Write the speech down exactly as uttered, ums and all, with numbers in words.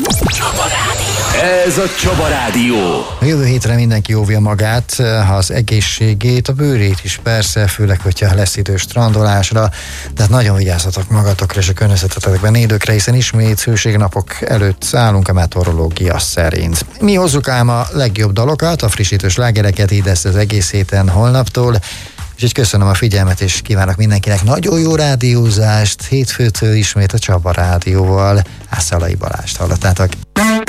Csaba Rádió. Ez a Csaba Rádió. A jövő hétre mindenki óvja magát, ha az egészségét, a bőrét is persze, főleg, hogyha lesz idő strandolásra, tehát nagyon vigyázzatok magatokra és a környezetetekben élőkre, hiszen ismét hőségnapok előtt állunk a meteorológia szerint. Mi hozzuk ám a legjobb dalokat, a frissítő slágereket így lesz az egész héten holnaptól, és így köszönöm a figyelmet, és kívánok mindenkinek nagyon jó rádiózást. Hétfőtől ismét a Csaba Rádióval Ászalai Balást hallottátok.